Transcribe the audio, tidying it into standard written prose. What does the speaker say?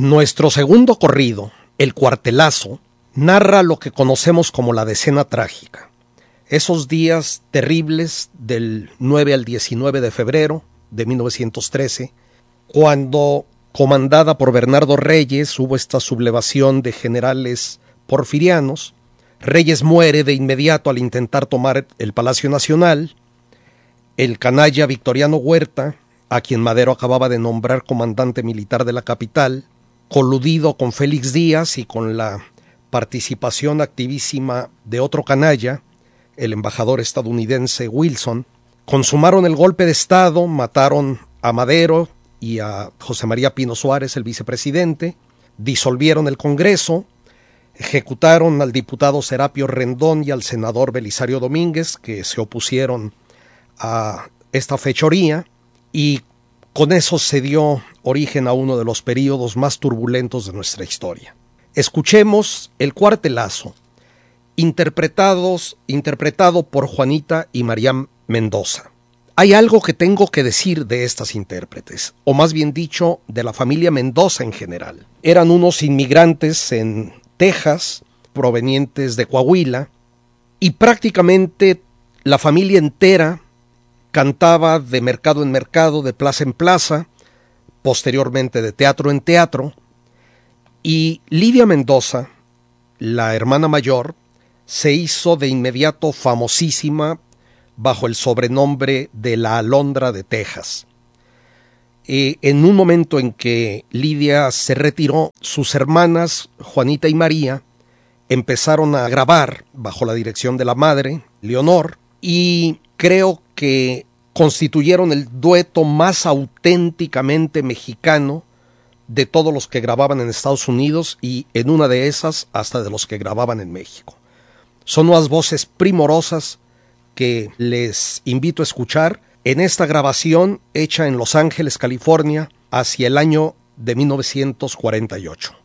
Nuestro segundo corrido, El Cuartelazo, narra lo que conocemos como la Decena Trágica. Esos días terribles del 9 al 19 de febrero de 1913, cuando, comandada por Bernardo Reyes, hubo esta sublevación de generales porfirianos. Reyes muere de inmediato al intentar tomar el Palacio Nacional. El canalla Victoriano Huerta, a quien Madero acababa de nombrar comandante militar de la capital, coludido con Félix Díaz y con la participación activísima de otro canalla, el embajador estadounidense Wilson, consumaron el golpe de Estado, mataron a Madero y a José María Pino Suárez, el vicepresidente, disolvieron el Congreso, ejecutaron al diputado Serapio Rendón y al senador Belisario Domínguez, que se opusieron a esta fechoría, y con eso se dio origen a uno de los períodos más turbulentos de nuestra historia. Escuchemos El Cuartelazo, interpretado por Juanita y María Mendoza. Hay algo que tengo que decir de estas intérpretes, o más bien dicho, de la familia Mendoza en general. Eran unos inmigrantes en Texas, provenientes de Coahuila, y prácticamente la familia entera cantaba de mercado en mercado, de plaza en plaza, posteriormente de teatro en teatro, y Lidia Mendoza, la hermana mayor, se hizo de inmediato famosísima bajo el sobrenombre de la Alondra de Texas. En un momento en que Lidia se retiró, sus hermanas Juanita y María empezaron a grabar bajo la dirección de la madre, Leonor, y creo que constituyeron el dueto más auténticamente mexicano de todos los que grababan en Estados Unidos, y en una de esas hasta de los que grababan en México. Son unas voces primorosas que les invito a escuchar en esta grabación hecha en Los Ángeles, California, hacia el año de 1948.